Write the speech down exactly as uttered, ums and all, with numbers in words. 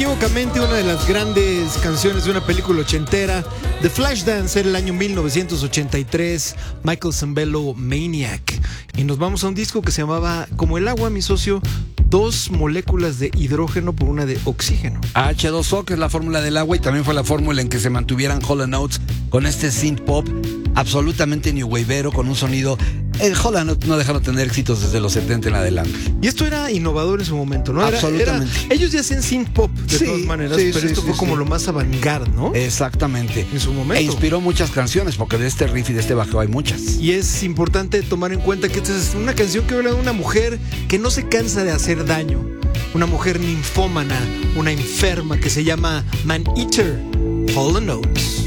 Inequívocamente una de las grandes canciones de una película ochentera, The Flashdance, era el año mil novecientos ochenta y tres, Michael Sembello, Maniac. Y nos vamos a un disco que se llamaba Como el agua, mi socio, dos moléculas de hidrógeno por una de oxígeno. H dos O, que es la fórmula del agua, y también fue la fórmula en que se mantuvieran Hall and Oates con este synth pop absolutamente new waveero, con un sonido. El Hall and Oates no dejaron de tener éxitos desde los setenta en adelante. Y esto era innovador en su momento, ¿no? Era, Absolutamente. Era, ellos ya hacían synth pop de Sí, todas maneras, sí, pero sí, esto sí, fue como sí. lo más avant-garde, ¿no? Exactamente. En su momento. E inspiró muchas canciones, porque de este riff y de este bajo hay muchas. Y es importante tomar en cuenta que esta es una canción que habla de una mujer que no se cansa de hacer daño. Una mujer ninfómana, una enferma que se llama Man Eater, Hall and Oates.